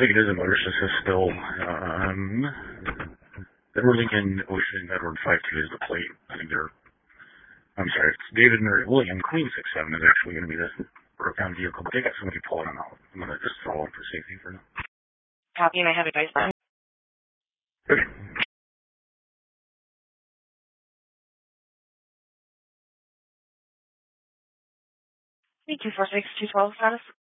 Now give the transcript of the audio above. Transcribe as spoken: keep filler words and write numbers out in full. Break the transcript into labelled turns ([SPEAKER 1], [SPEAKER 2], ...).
[SPEAKER 1] think it is a motor system still. Um, Edward Lincoln Ocean Edward five two is the plate. I think they're, I'm sorry, it's David Murray William Queen six seven is actually going to be the broke down vehicle, but they got somebody pulling them out. I'm going to just follow them for safety for now.
[SPEAKER 2] Copy, and I have advice button.
[SPEAKER 1] Okay.
[SPEAKER 2] two four six two twelve status.